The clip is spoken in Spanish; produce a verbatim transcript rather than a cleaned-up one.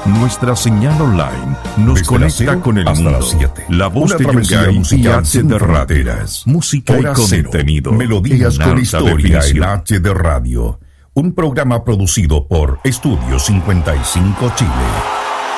Nuestra señal online nos Desde conecta las con el hasta mundo. las siete. La voz Una de travesía Yungay y musical H sin de fronteras. Rateras. Música Hora y cero. contenido. Melodías en con alta historia definición. en H D Radio. Un programa producido por Estudio cincuenta y cinco Chile.